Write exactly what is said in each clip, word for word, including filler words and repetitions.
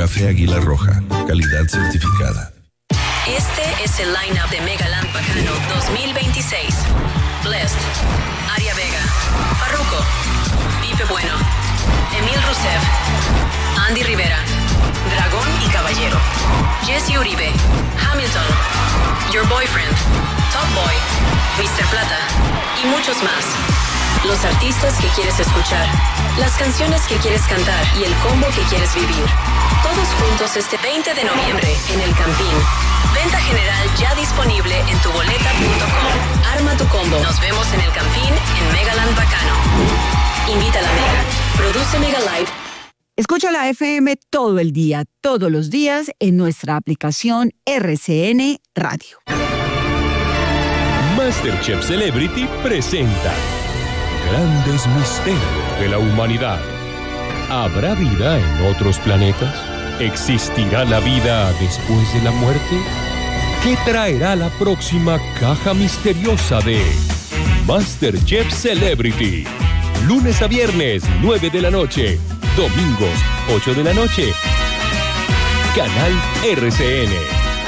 Café Águila Roja, calidad certificada. Este es el line-up de Megaland Bacano dos mil veintiséis. Blessed, Aria Vega, Farruko, Pipe Bueno, Emil Rusev, Andy Rivera, Dragón y Caballero, Jesse Uribe, Hamilton, Your Boyfriend, Top Boy, mister Plata y muchos más. Los artistas que quieres escuchar, las canciones que quieres cantar y el combo que quieres vivir. Todos juntos este veinte de noviembre en El Campín. Venta general ya disponible en tu boleta punto com. Arma tu combo. Nos vemos en El Campín en Megaland Bacano. Invita a la Mega. Produce Mega Live. Escucha la F M todo el día, todos los días en nuestra aplicación R C N Radio. MasterChef Celebrity presenta Grandes Misterios de la Humanidad. ¿Habrá vida en otros planetas? ¿Existirá la vida después de la muerte? ¿Qué traerá la próxima caja misteriosa de MasterChef Celebrity? Lunes a viernes, nueve de la noche. Domingos, ocho de la noche. Canal R C N.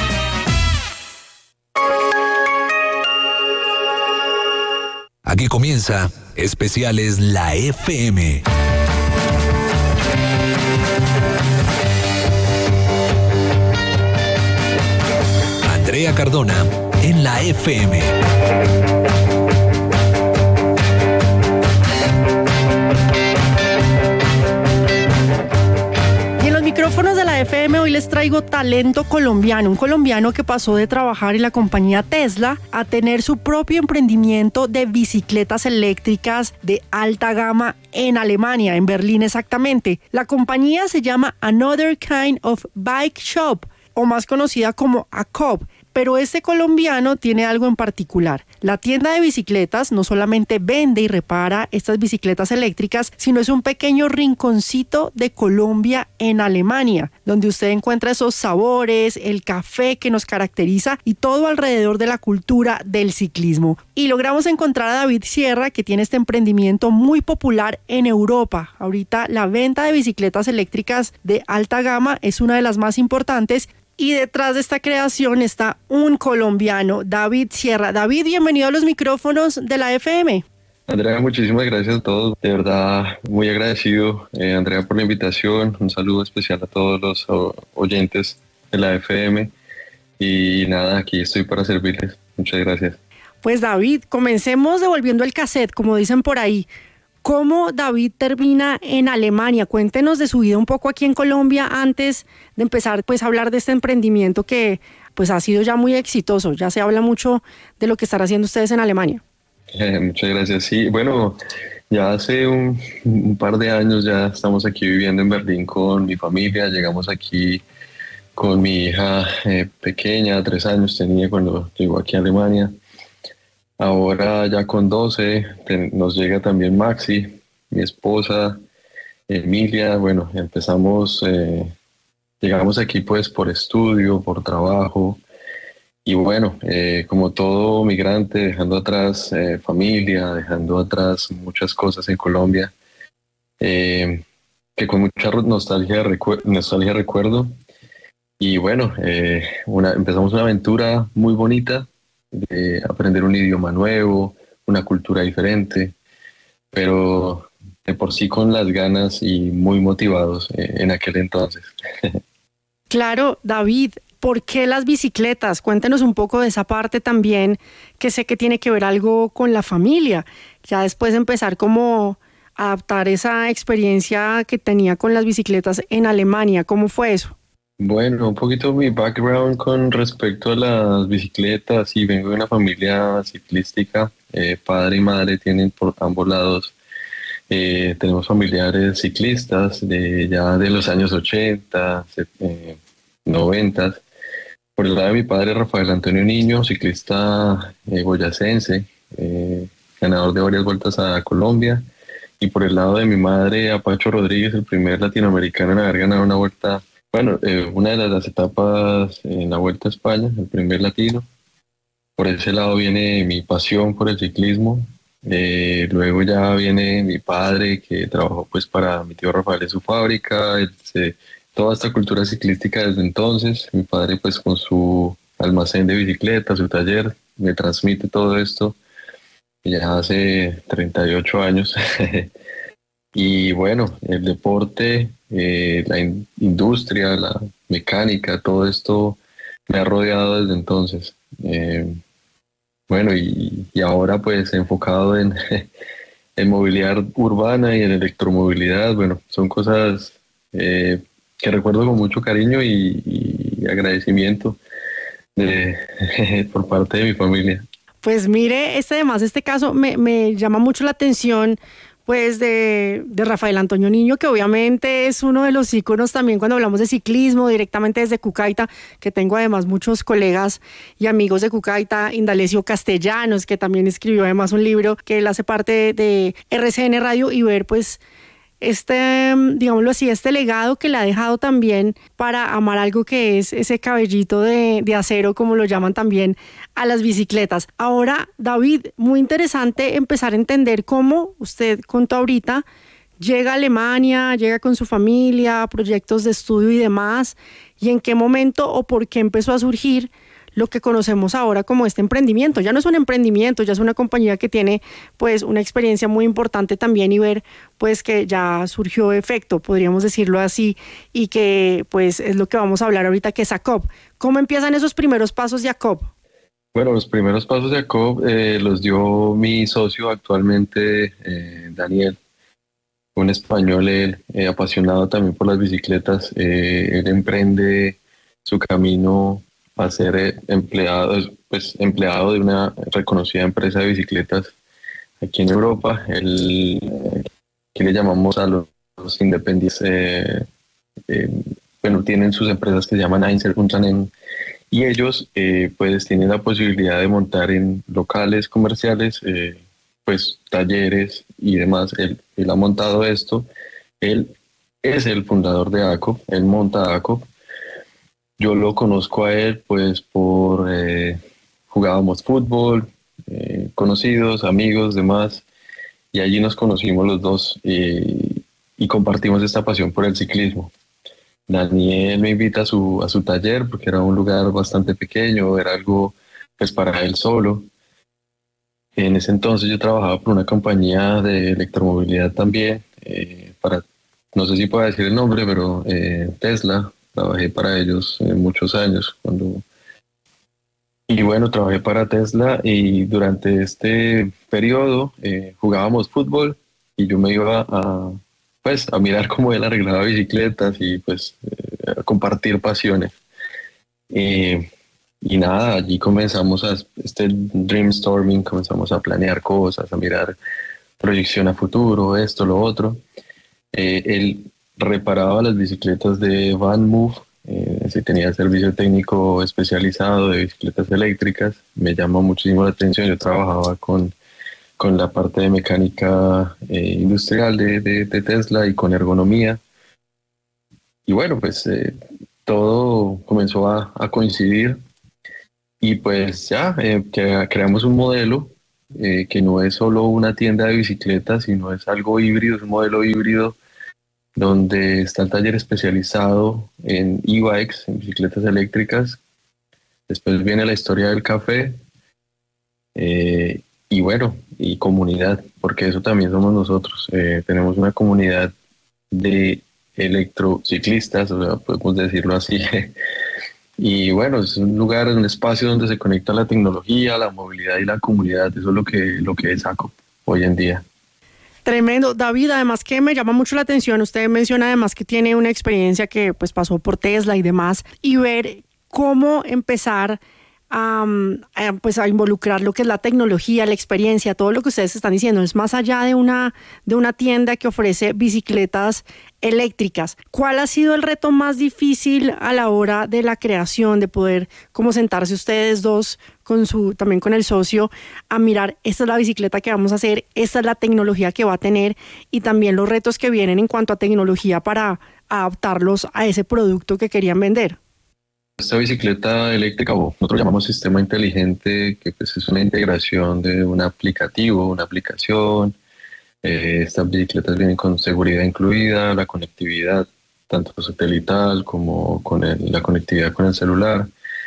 Aquí comienza Especiales La F M. Andrea Cardona en la F M. Micrófonos de la F M, hoy les traigo talento colombiano, un colombiano que pasó de trabajar en la compañía Tesla a tener su propio emprendimiento de bicicletas eléctricas de alta gama en Alemania, en Berlín exactamente. La compañía se llama Another Kind of Bike Shop, o más conocida como A C O B. Pero este colombiano tiene algo en particular. La tienda de bicicletas no solamente vende y repara estas bicicletas eléctricas, sino es un pequeño rinconcito de Colombia en Alemania, donde usted encuentra esos sabores, el café que nos caracteriza y todo alrededor de la cultura del ciclismo. Y logramos encontrar a David Sierra, que tiene este emprendimiento muy popular en Europa. Ahorita la venta de bicicletas eléctricas de alta gama es una de las más importantes. Y detrás de esta creación está un colombiano, David Sierra. David, bienvenido a los micrófonos de la F M. Andrea, muchísimas gracias a todos. De verdad, muy agradecido, eh, Andrea, por la invitación. Un saludo especial a todos los o- oyentes de la F M. Y nada, aquí estoy para servirles. Muchas gracias. Pues David, comencemos devolviendo el cassette, como dicen por ahí. ¿Cómo David termina en Alemania? Cuéntenos de su vida un poco aquí en Colombia antes de empezar pues, a hablar de este emprendimiento que pues, ha sido ya muy exitoso. Ya se habla mucho de lo que están haciendo ustedes en Alemania. Eh, muchas gracias. Sí, bueno, ya hace un, un par de años ya estamos aquí viviendo en Berlín con mi familia. Llegamos aquí con mi hija eh, pequeña, tres años tenía cuando llegó aquí a Alemania. Ahora ya con doce ten, nos llega también Maxi, mi esposa, Emilia. Bueno, empezamos, eh, llegamos aquí pues por estudio, por trabajo y bueno, eh, como todo migrante, dejando atrás eh, familia, dejando atrás muchas cosas en Colombia, eh, que con mucha nostalgia, recu- nostalgia recuerdo. Y bueno, eh, una, empezamos una aventura muy bonita, de aprender un idioma nuevo, una cultura diferente, pero de por sí con las ganas y muy motivados eh, en aquel entonces. Claro, David, ¿por qué las bicicletas? Cuéntenos un poco de esa parte también, que sé que tiene que ver algo con la familia. Ya después de empezar como a adaptar esa experiencia que tenía con las bicicletas en Alemania, ¿cómo fue eso? Bueno, un poquito mi background con respecto a las bicicletas. Sí, vengo de una familia ciclística, eh, padre y madre tienen por ambos lados. Eh, tenemos familiares ciclistas de ya de los años ochenta, eh, noventa. Por el lado de mi padre, Rafael Antonio Niño, ciclista eh, boyacense, eh, ganador de varias vueltas a Colombia. Y por el lado de mi madre, Apacho Rodríguez, el primer latinoamericano en haber ganado una vuelta. Bueno, eh, una de las, las etapas en la Vuelta a España, el primer latino. Por ese lado viene mi pasión por el ciclismo. Eh, luego ya viene mi padre, que trabajó pues para mi tío Rafael en su fábrica. Él se toda esta cultura ciclística desde entonces. Mi padre pues con su almacén de bicicletas, su taller, me transmite todo esto ya hace treinta y ocho años. Y bueno, el deporte, eh, la in- industria, la mecánica, todo esto me ha rodeado desde entonces. Eh, bueno, y, y ahora pues enfocado en, en movilidad urbana y en electromovilidad. Bueno, son cosas eh, que recuerdo con mucho cariño y, y agradecimiento de, por parte de mi familia. Pues mire, este además, este caso me, me llama mucho la atención, pues de, de Rafael Antonio Niño, que obviamente es uno de los íconos también cuando hablamos de ciclismo, directamente desde Cucaita, que tengo además muchos colegas y amigos de Cucaita, Indalecio Castellanos, que también escribió además un libro que él hace parte de R C N Radio, y ver pues este, digámoslo así, este legado que le ha dejado también para amar algo que es ese cabellito de, de acero, como lo llaman también, a las bicicletas. Ahora, David, muy interesante empezar a entender cómo usted contó ahorita, llega a Alemania, llega con su familia, proyectos de estudio y demás, y en qué momento o por qué empezó a surgir lo que conocemos ahora como este emprendimiento. Ya no es un emprendimiento, ya es una compañía que tiene pues una experiencia muy importante también, y ver pues que ya surgió efecto, podríamos decirlo así, y que pues es lo que vamos a hablar ahorita, que es Jacob. ¿Cómo empiezan esos primeros pasos de Jacob? Bueno, los primeros pasos de Jacob eh, los dio mi socio actualmente, eh, Daniel, un español, él, eh, apasionado también por las bicicletas. Eh, él emprende su camino a ser eh, empleado, pues, empleado de una reconocida empresa de bicicletas aquí en Europa. Él, eh, que le llamamos a los, los independientes, eh, eh, bueno, tienen sus empresas que se llaman Einzelunternehmen, y ellos eh, pues tienen la posibilidad de montar en locales comerciales, eh, pues talleres y demás. Él, él ha montado esto. Él es el fundador de ACOP, él monta ACOP. Yo lo conozco a él pues por eh, jugábamos fútbol, eh, conocidos, amigos, demás, y allí nos conocimos los dos eh, y compartimos esta pasión por el ciclismo. Daniel me invita a su, a su taller porque era un lugar bastante pequeño, era algo pues para él solo. En ese entonces yo trabajaba por una compañía de electromovilidad también, eh, para, no sé si puedo decir el nombre, pero eh, Tesla. Trabajé para ellos eh, muchos años. Cuando... Y bueno, trabajé para Tesla, y durante este periodo eh, jugábamos fútbol y yo me iba a, pues, a mirar cómo él arreglaba bicicletas y pues eh, a compartir pasiones. Eh, y nada, allí comenzamos a este dreamstorming, comenzamos a planear cosas, a mirar proyección a futuro, esto, lo otro. Eh, él reparaba las bicicletas de VanMoof, eh, si tenía servicio técnico especializado de bicicletas eléctricas. Me llamó muchísimo la atención. Yo trabajaba con, con la parte de mecánica eh, industrial de, de, de Tesla y con ergonomía. Y bueno, pues eh, todo comenzó a, a coincidir, y pues ya eh, que, creamos un modelo eh, que no es solo una tienda de bicicletas, sino es algo híbrido, es un modelo híbrido donde está el taller especializado en e-bikes, en bicicletas eléctricas. Después viene la historia del café, eh, y bueno, y comunidad, porque eso también somos nosotros. Eh, tenemos una comunidad de electrociclistas, o sea, podemos decirlo así. Y bueno, es un lugar, un espacio donde se conecta la tecnología, la movilidad y la comunidad. Eso es lo que, lo que es ACOP hoy en día. Tremendo. David, además que me llama mucho la atención, usted menciona además que tiene una experiencia que pues pasó por Tesla y demás, y ver cómo empezar a, a, pues a involucrar lo que es la tecnología, la experiencia, todo lo que ustedes están diciendo, es más allá de una, de una tienda que ofrece bicicletas eléctricas. ¿Cuál ha sido el reto más difícil a la hora de la creación, de poder como sentarse ustedes dos con su, también con el socio, a mirar, esta es la bicicleta que vamos a hacer, esta es la tecnología que va a tener, y también los retos que vienen en cuanto a tecnología para adaptarlos a ese producto que querían vender? Esta bicicleta eléctrica, o nosotros llamamos sistema inteligente, que pues es una integración de un aplicativo, una aplicación. Eh, estas bicicletas vienen con seguridad incluida, la conectividad, tanto satelital como con el- la conectividad con el celular.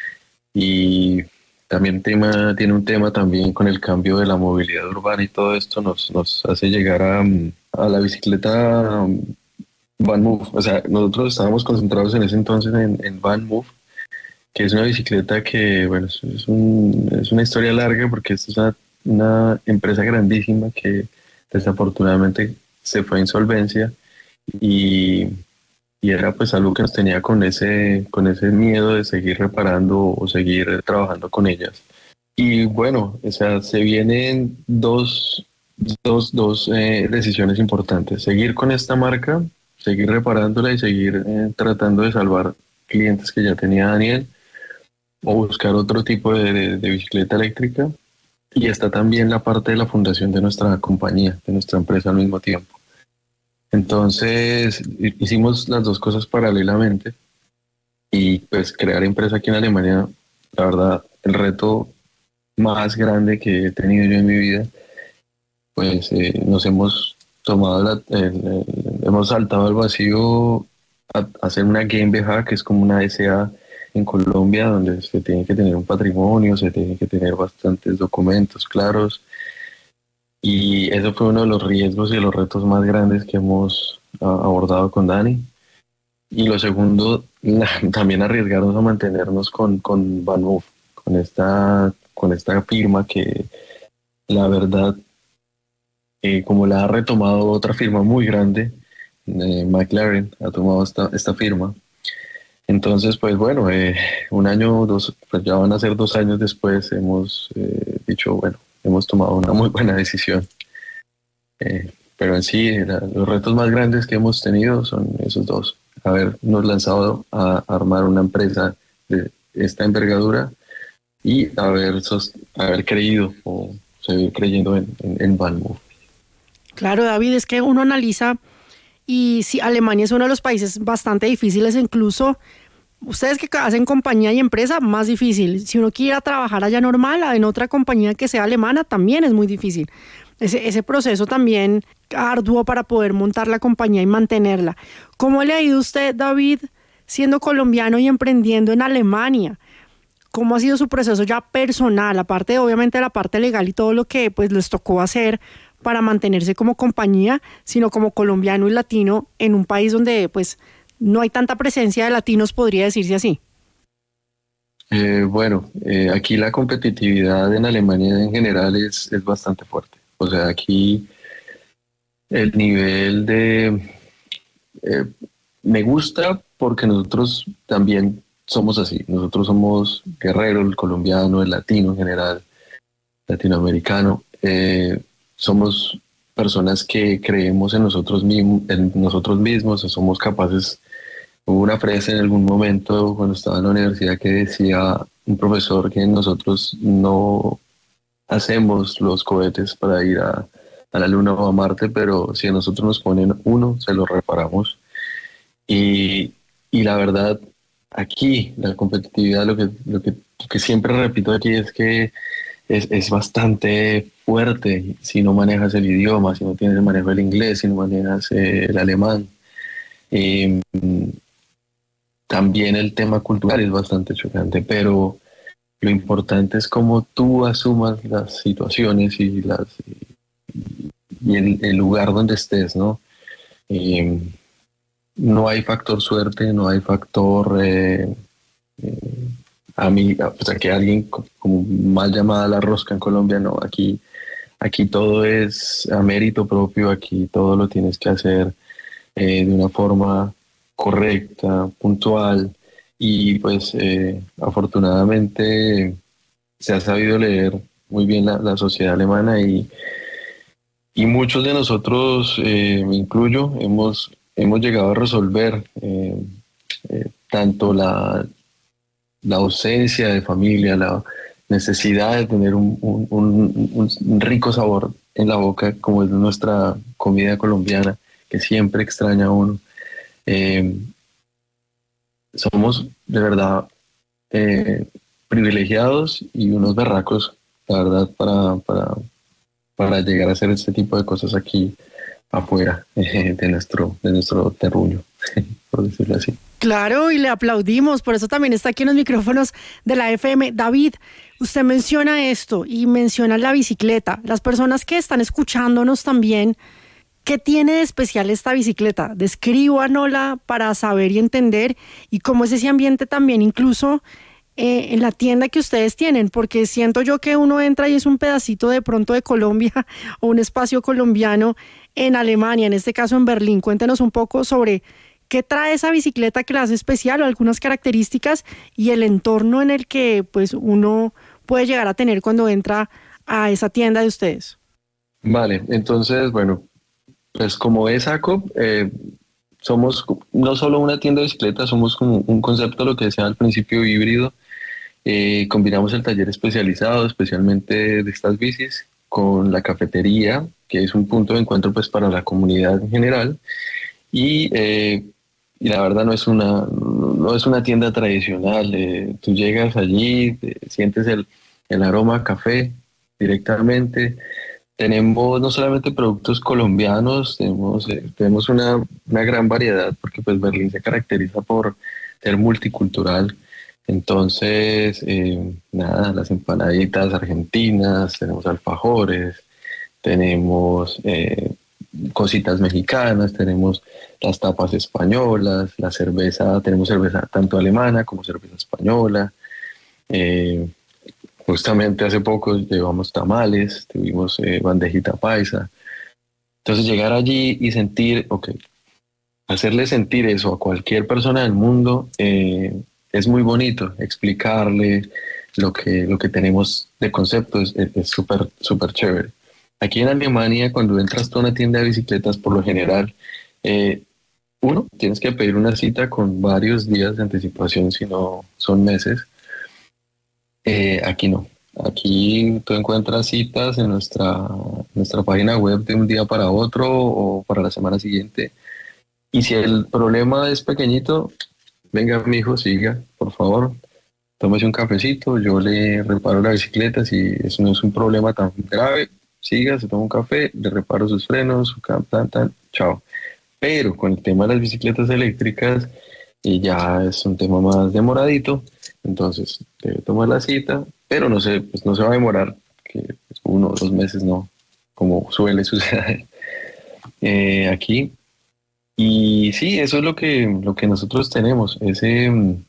Y también tema, tiene un tema también con el cambio de la movilidad urbana y todo esto nos, nos hace llegar a, mm, a la bicicleta um, VanMoof. O sea, nosotros estábamos concentrados en ese entonces en, en VanMoof, que es una bicicleta que, bueno, es, es un- es una historia larga porque esta es una, una empresa grandísima que desafortunadamente se fue a insolvencia y, y era pues algo que nos tenía con ese, con ese miedo de seguir reparando o seguir trabajando con ellas. Y bueno, o sea, se vienen dos, dos, dos eh, decisiones importantes. Seguir con esta marca, seguir reparándola y seguir eh, tratando de salvar clientes que ya tenía Daniel o buscar otro tipo de, de- de bicicleta eléctrica. Y está también la parte de la fundación de nuestra compañía, de nuestra empresa al mismo tiempo. Entonces, hi- hicimos las dos cosas paralelamente y pues crear empresa aquí en Alemania, la verdad, el reto más grande que he tenido yo en mi vida, pues eh, nos hemos tomado, la- el- el- hemos saltado al vacío a, a hacer una GmbH, que es como una S A en Colombia, donde se tiene que tener un patrimonio, se tiene que tener bastantes documentos claros, y eso fue uno de los riesgos y de los retos más grandes que hemos ah, abordado con Dani. Y lo segundo, también arriesgarnos a mantenernos con, con VanMoof, con esta, con esta firma que la verdad, eh, como la ha retomado otra firma muy grande, eh, McLaren ha tomado esta, esta firma. Entonces, pues bueno, eh, un año, dos, pues ya van a ser dos años después, hemos eh, dicho, bueno, hemos tomado una muy buena decisión. Eh, pero en sí, la- los retos más grandes que hemos tenido son esos dos. Habernos lanzado a armar una empresa de esta envergadura y haber, sos- haber creído o seguir creyendo en, en, en VanMoof. Claro, David, es que uno analiza y si Alemania es uno de los países bastante difíciles, incluso ustedes que hacen compañía y empresa, más difícil. Si uno quiere ir a trabajar allá normal, en otra compañía que sea alemana, también es muy difícil. Ese, ese proceso también arduo para poder montar la compañía y mantenerla. ¿Cómo le ha ido a usted, David, siendo colombiano y emprendiendo en Alemania? ¿Cómo ha sido su proceso ya personal, aparte de, obviamente de la parte legal y todo lo que pues les tocó hacer para mantenerse como compañía, sino como colombiano y latino en un país donde pues no hay tanta presencia de latinos, podría decirse así? Eh, bueno, eh, aquí la competitividad en Alemania en general es, es bastante fuerte. O sea, aquí el nivel de... eh, me gusta porque nosotros también somos así. Nosotros somos guerreros, el colombiano, el latino en general, latinoamericano. Eh, somos personas que creemos en nosotros, mismos, en nosotros mismos, somos capaces. Hubo una frase en algún momento cuando estaba en la universidad que decía un profesor que nosotros no hacemos los cohetes para ir a, a la Luna o a Marte, pero si a nosotros nos ponen uno, se lo reparamos. Y, y la verdad, aquí la competitividad, lo que, lo que, lo que siempre repito aquí es que es, es bastante fuerte si no manejas el idioma, si no tienes el manejo del inglés, si no manejas eh, el alemán. Eh, También el tema cultural es bastante chocante, pero lo importante es cómo tú asumas las situaciones y, las, y el, el lugar donde estés, ¿no? Eh, no hay factor suerte, no hay factor eh, eh, a mí, o sea, que alguien co- como mal llamada la rosca en Colombia, no, aquí, aquí todo es a mérito propio, aquí todo lo tienes que hacer eh, de una forma correcta, puntual, y pues eh, afortunadamente se ha sabido leer muy bien la, la sociedad alemana y, y muchos de nosotros, eh, me incluyo, hemos, hemos llegado a resolver eh, eh, tanto la, la ausencia de familia, la necesidad de tener un, un, un, un rico sabor en la boca, como es nuestra comida colombiana, que siempre extraña a uno. Eh, somos de verdad eh, privilegiados y unos berracos, la verdad, para, para, para llegar a hacer este tipo de cosas aquí afuera eh, de, nuestro, de nuestro terruño. por decirlo así. Claro, y le aplaudimos, por eso también está aquí en los micrófonos de la F M. David, usted menciona esto y menciona la bicicleta. Las personas que están escuchándonos también, ¿qué tiene de especial esta bicicleta? Descríbanosla para saber y entender, y cómo es ese ambiente también incluso eh, en la tienda que ustedes tienen, porque siento yo que uno entra y es un pedacito de pronto de Colombia o un espacio colombiano en Alemania, en este caso en Berlín. Cuéntenos un poco sobre qué trae esa bicicleta que la hace especial, o algunas características y el entorno en el que pues uno puede llegar a tener cuando entra a esa tienda de ustedes. Vale, entonces, bueno, pues como es ACOP, eh, somos no solo una tienda de bicicletas, somos como un concepto, lo que decía al principio, híbrido. Eh, combinamos el taller especializado, especialmente de estas bicis, con la cafetería, que es un punto de encuentro pues para la comunidad en general. Y, eh, y la verdad no es una, no es una tienda tradicional. Eh, tú llegas allí, te, sientes el, el aroma a café directamente. Tenemos no solamente productos colombianos, tenemos, eh, tenemos una, una gran variedad, porque pues Berlín se caracteriza por ser multicultural. Entonces, eh, nada, las empanaditas argentinas, tenemos alfajores, tenemos eh, cositas mexicanas, tenemos las tapas españolas, la cerveza, tenemos cerveza tanto alemana como cerveza española. Eh, justamente hace poco llevamos tamales, tuvimos eh, bandejita paisa. Entonces llegar allí y sentir, ok, hacerle sentir eso a cualquier persona del mundo, eh, es muy bonito. Explicarle lo que, lo que tenemos de concepto es súper, súper chévere. Aquí en Alemania, cuando entras a una tienda de bicicletas, por lo general, eh, uno, tienes que pedir una cita con varios días de anticipación, si no son meses. Eh, aquí no. Aquí tú encuentras citas en nuestra, nuestra página web de un día para otro o para la semana siguiente. Y si el problema es pequeñito, venga, mi hijo, siga, por favor, tómese un cafecito, yo le reparo la bicicleta. Si eso no es un problema tan grave, siga, se toma un café, le reparo sus frenos, su cam, tan, tan, chao. Pero con el tema de las bicicletas eléctricas, y ya es un tema más demoradito, entonces debe tomar la cita, pero no se, pues no se va a demorar, que pues, uno o dos meses, no, como suele suceder eh, aquí. Y sí, eso es lo que, lo que nosotros tenemos, ese,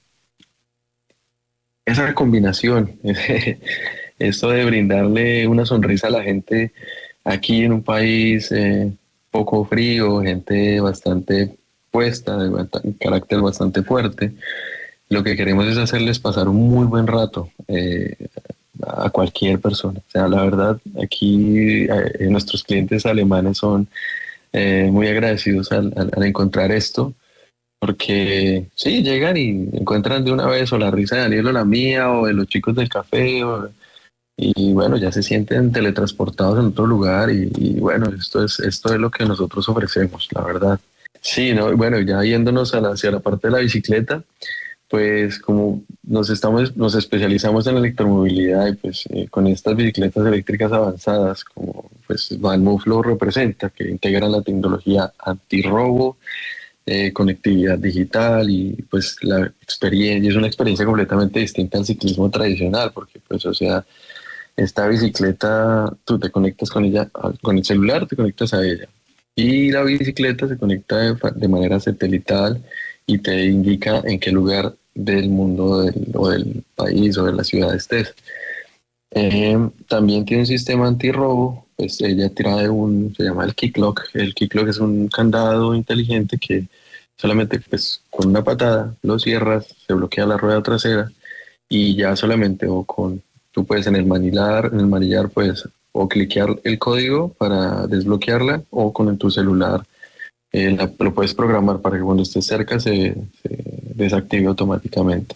esa combinación, ese, esto de brindarle una sonrisa a la gente aquí en un país eh, poco frío, gente bastante puesta, de carácter bastante fuerte. Lo que queremos es hacerles pasar un muy buen rato eh, a cualquier persona. O sea, la verdad, aquí eh, nuestros clientes alemanes son eh, muy agradecidos al, al, al encontrar esto, porque sí, llegan y encuentran de una vez o la risa de Daniel o la mía o de los chicos del café, o, y bueno, ya se sienten teletransportados en otro lugar, y, y bueno, esto es, esto es lo que nosotros ofrecemos, la verdad. Sí, no, bueno, ya yéndonos a la, hacia la parte de la bicicleta, pues como nos estamos, nos especializamos en electromovilidad, y pues eh, con estas bicicletas eléctricas avanzadas, como pues VanMoof lo representa, que integran la tecnología antirrobo, eh, conectividad digital, y pues la experiencia es una experiencia completamente distinta al ciclismo tradicional, porque pues o sea, esta bicicleta tú te conectas con ella, con el celular te conectas a ella, y la bicicleta se conecta de, de manera satelital y te indica en qué lugar del mundo del, o del país o de la ciudad estés. Eh, también tiene un sistema antirrobo, pues ella trae un, se llama el Kick Lock. El Kick Lock es un candado inteligente que solamente pues con una patada lo cierras, se bloquea la rueda trasera, y ya solamente o con, tú puedes en el manillar, en el manillar puedes o cliquear el código para desbloquearla, o con tu celular eh, la, lo puedes programar para que cuando estés cerca se, se desactive automáticamente.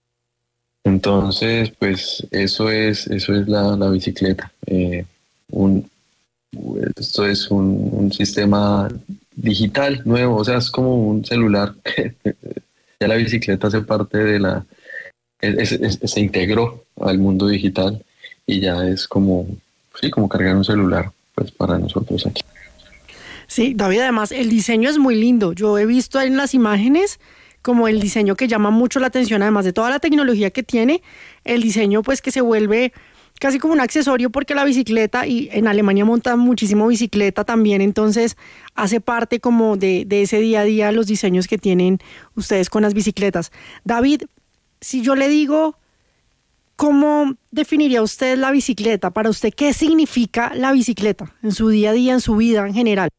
Entonces, pues eso es, eso es la, la bicicleta. Eh, un, esto es un, un sistema digital nuevo, o sea, es como un celular. Ya la bicicleta hace parte de la, es, es, es, se integró al mundo digital, y ya es como, sí, como cargar un celular, pues para nosotros aquí. Sí, David, además el diseño es muy lindo. Yo he visto en las imágenes como el diseño que llama mucho la atención, además de toda la tecnología que tiene, el diseño pues que se vuelve casi como un accesorio porque la bicicleta, y en Alemania montan muchísimo bicicleta también, entonces hace parte como de, de ese día a día los diseños que tienen ustedes con las bicicletas. David, si yo le digo, ¿cómo definiría usted la bicicleta? Para usted, ¿qué significa la bicicleta en su día a día, en su vida en general?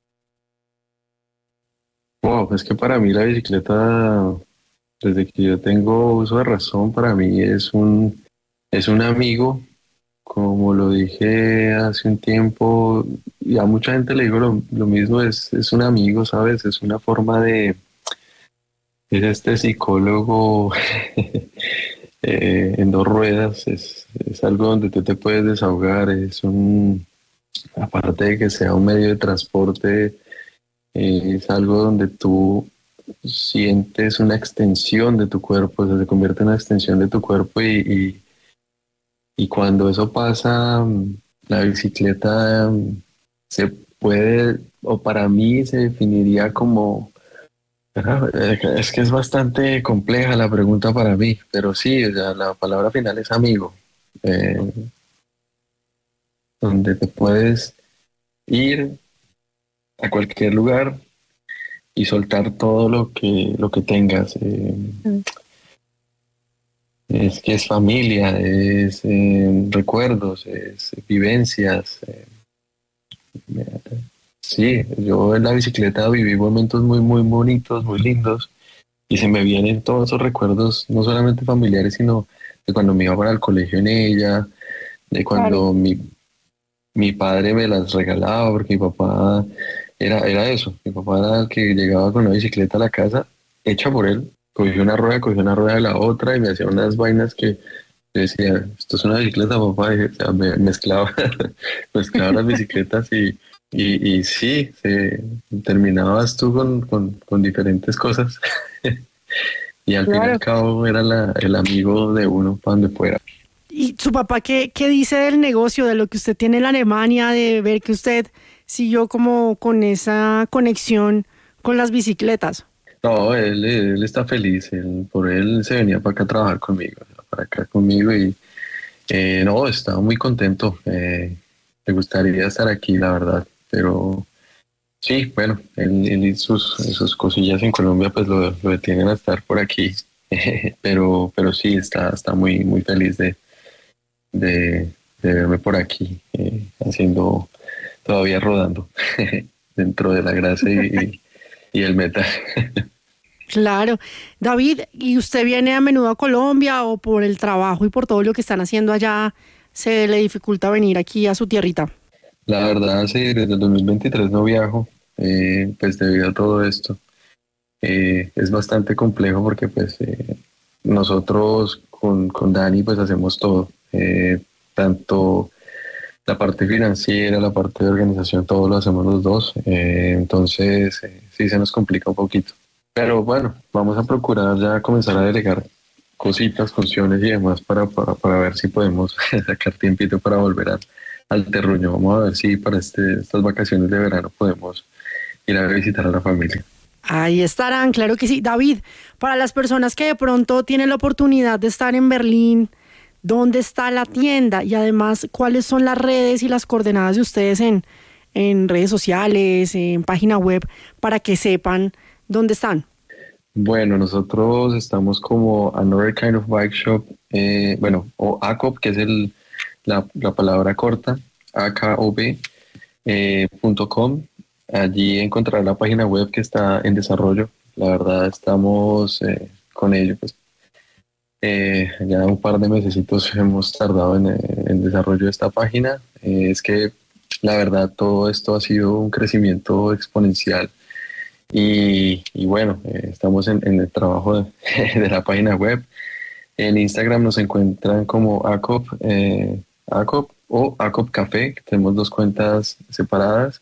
Wow, es que para mí la bicicleta, desde que yo tengo uso de razón, para mí es un, es un amigo. Como lo dije hace un tiempo, y a mucha gente le digo lo, lo mismo, es, es un amigo, ¿sabes? Es una forma de... Es este psicólogo eh, en dos ruedas, es, es algo donde tú te puedes desahogar, es un... Aparte de que sea un medio de transporte, eh, es algo donde tú sientes una extensión de tu cuerpo, o sea, se convierte en una extensión de tu cuerpo y... y Y cuando eso pasa, la bicicleta se puede, o para mí se definiría como, es que es bastante compleja la pregunta para mí, pero sí, o sea, la palabra final es amigo, eh, donde te puedes ir a cualquier lugar y soltar todo lo que, lo que tengas. Eh, mm. Es que es familia, es eh, recuerdos, es vivencias. Eh, sí, yo en la bicicleta viví momentos muy, muy bonitos, muy lindos, y se me vienen todos esos recuerdos, no solamente familiares, sino de cuando me iba para el colegio en ella, de cuando claro. mi, mi padre me las regalaba, porque mi papá era, era eso, mi papá era el que llegaba con una bicicleta a la casa, hecha por él. Cogió una rueda, cogió una rueda de la otra y me hacía unas vainas que yo decía, esto es una bicicleta, papá. Y, o sea, me mezclaba, mezclaba las bicicletas y, y, y sí, se, terminabas tú con, con, con diferentes cosas. Y al claro. fin y al cabo era la, el amigo de uno para donde fuera. ¿Y su papá qué, qué dice del negocio, de lo que usted tiene en Alemania, de ver que usted siguió como con esa conexión con las bicicletas? No, él, él está feliz, él, por él se venía para acá a trabajar conmigo, para acá conmigo y eh, no, estaba muy contento, eh, le gustaría estar aquí, la verdad, pero sí, bueno, él, él y sus, sus cosillas en Colombia pues lo, lo detienen a estar por aquí, pero, pero sí, está, está muy, muy feliz de, de, de verme por aquí, eh, haciendo, todavía rodando dentro de la grasa y, y, y el metal. Claro. David, ¿y usted viene a menudo a Colombia o por el trabajo y por todo lo que están haciendo allá se le dificulta venir aquí a su tierrita? La verdad, sí, desde el dos mil veintitrés no viajo, eh, pues debido a todo esto. Eh, es bastante complejo porque pues eh, nosotros con, con Dani pues hacemos todo, eh, tanto la parte financiera, la parte de organización, todo lo hacemos los dos, eh, entonces eh, sí se nos complica un poquito. Pero bueno, vamos a procurar ya comenzar a delegar cositas, funciones y demás para, para, para ver si podemos sacar tiempito para volver a, al terruño. Vamos a ver si para este, estas vacaciones de verano podemos ir a visitar a la familia. Ahí estarán, claro que sí. David, para las personas que de pronto tienen la oportunidad de estar en Berlín, ¿dónde está la tienda? Y además, ¿cuáles son las redes y las coordenadas de ustedes en, en redes sociales, en página web, para que sepan dónde están? Bueno, nosotros estamos como Another Kind of Bike Shop, eh, bueno, o A C O B, que es el, la, la palabra corta, A K O B eh, punto com. Allí encontrará la página web que está en desarrollo. La verdad estamos eh, con ello, pues eh, ya un par de mesecitos hemos tardado en, en desarrollo de esta página. Eh, es que la verdad todo esto ha sido un crecimiento exponencial. Y, y bueno, eh, estamos en, en el trabajo de, de la página web. En Instagram nos encuentran como A C O B, eh, A C O B o A C O B Café, que tenemos dos cuentas separadas.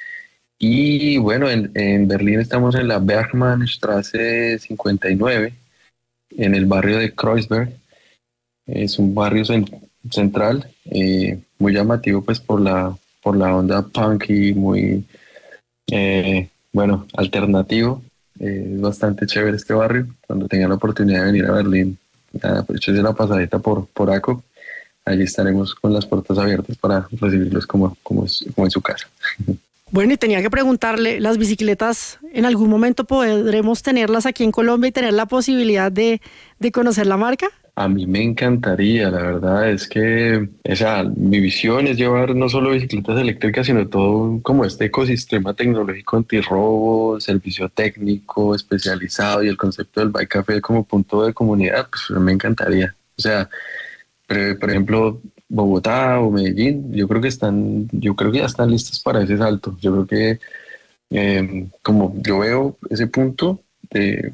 Y bueno, en, en Berlín estamos en la Bergmannstraße cincuenta y nueve, en el barrio de Kreuzberg. Es un barrio cent- central, eh, muy llamativo pues por la, por la onda punk y muy... eh, bueno, alternativo. Eh, es bastante chévere este barrio. Cuando tengan la oportunidad de venir a Berlín, aprovechen la pasadita por, por ACOP. Allí estaremos con las puertas abiertas para recibirlos como, como, como en su casa. Bueno, y tenía que preguntarle, ¿las bicicletas en algún momento podremos tenerlas aquí en Colombia y tener la posibilidad de, de conocer la marca? A mí me encantaría, la verdad es que o sea, mi visión es llevar no solo bicicletas eléctricas, sino todo como este ecosistema tecnológico antirrobo, servicio técnico especializado y el concepto del Bike Café como punto de comunidad, pues me encantaría. O sea, por, por ejemplo, Bogotá o Medellín, yo creo que están, yo creo que ya están listos para ese salto. Yo creo que eh, como yo veo ese punto de,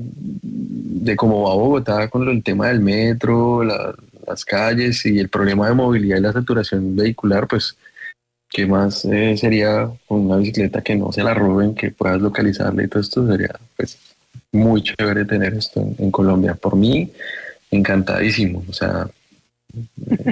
de cómo va Bogotá con el tema del metro, la, las calles y el problema de movilidad y la saturación vehicular, pues qué más eh, sería con una bicicleta que no se la roben, que puedas localizarla y todo esto sería pues muy chévere tener esto en, en Colombia. Por mí, encantadísimo, o sea... Eh,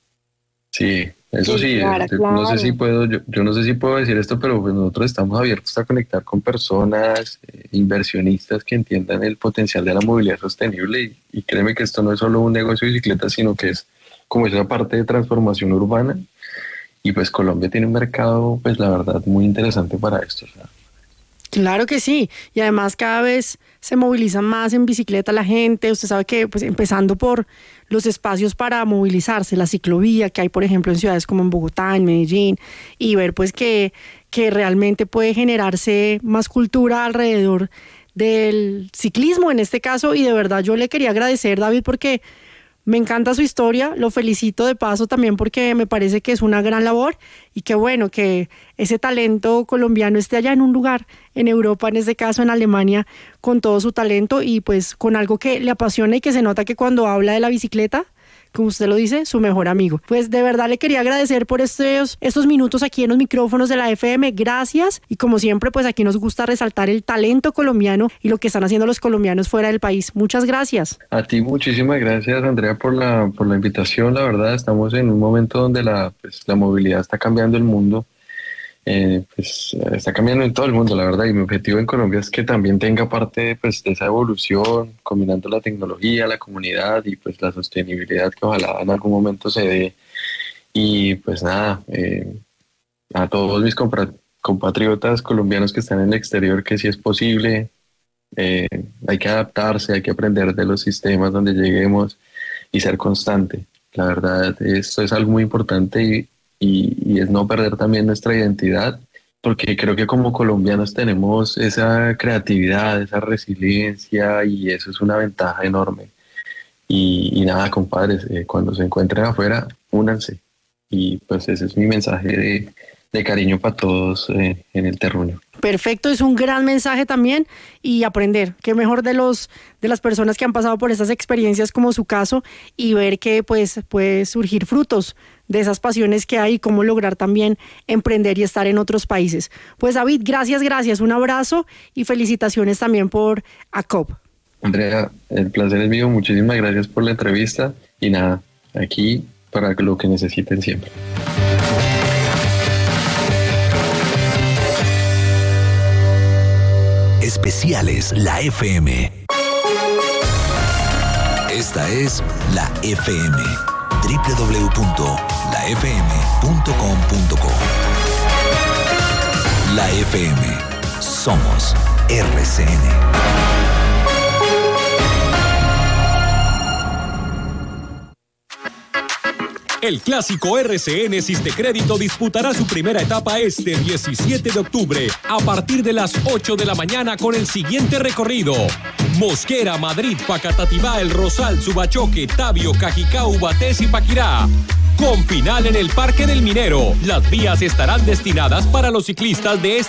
sí, eso sí, sí claro, claro. No sé si puedo, yo, yo no sé si puedo decir esto, pero pues nosotros estamos abiertos a conectar con personas, eh, inversionistas que entiendan el potencial de la movilidad sostenible y, y créeme que esto no es solo un negocio de bicicletas, sino que es como esa parte de transformación urbana y pues Colombia tiene un mercado, pues la verdad, muy interesante para esto. O sea. Claro que sí, y además cada vez se moviliza más en bicicleta la gente. Usted sabe que pues empezando por los espacios para movilizarse, la ciclovía que hay por ejemplo en ciudades como en Bogotá, en Medellín, y ver pues que, que realmente puede generarse más cultura alrededor del ciclismo en este caso. Y de verdad yo le quería agradecer, David, porque me encanta su historia, lo felicito de paso también porque me parece que es una gran labor y que bueno, que ese talento colombiano esté allá en un lugar, en Europa, en este caso en Alemania, con todo su talento y pues con algo que le apasiona y que se nota que cuando habla de la bicicleta, como usted lo dice, su mejor amigo. Pues de verdad le quería agradecer por estos, estos minutos aquí en los micrófonos de la F M, gracias, y como siempre pues aquí nos gusta resaltar el talento colombiano y lo que están haciendo los colombianos fuera del país. Muchas gracias. A ti muchísimas gracias, Andrea, por la, por la invitación. La verdad estamos en un momento donde la, pues, la movilidad está cambiando el mundo. Eh, pues está cambiando en todo el mundo, la verdad, y mi objetivo en Colombia es que también tenga parte pues, de esa evolución, combinando la tecnología, la comunidad y pues la sostenibilidad que ojalá en algún momento se dé. Y pues nada, eh, a todos mis compra- compatriotas colombianos que están en el exterior, que si es posible, eh, hay que adaptarse, hay que aprender de los sistemas donde lleguemos y ser constante. La verdad, esto es algo muy importante y Y, y es no perder también nuestra identidad, porque creo que como colombianos tenemos esa creatividad, esa resiliencia y eso es una ventaja enorme. Y, y nada, compadres, eh, cuando se encuentren afuera, únanse. Y pues ese es mi mensaje de, de cariño para todos eh, en el terruño. Perfecto, es un gran mensaje también y aprender, qué mejor de los de las personas que han pasado por estas experiencias como su caso y ver que pues puede surgir frutos de esas pasiones que hay y cómo lograr también emprender y estar en otros países. Pues David, gracias, gracias, un abrazo y felicitaciones también por ACOP. Andrea, el placer es mío, muchísimas gracias por la entrevista y nada, aquí para lo que necesiten siempre. Especiales La F M. Esta es La F M. doble u doble u doble u punto la f m punto com punto co. La F M. Somos R C N. El clásico R C N Sistecrédito disputará su primera etapa este diecisiete de octubre a partir de las ocho de la mañana con el siguiente recorrido: Mosquera, Madrid, Facatativá, El Rosal, Subachoque, Tabio, Cajicá, Ubatés y Paquirá. Con final en el Parque del Minero. Las vías estarán destinadas para los ciclistas de este